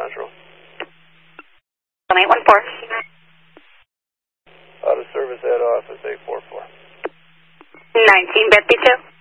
Central. 1814. Out of service at office 844. 1952.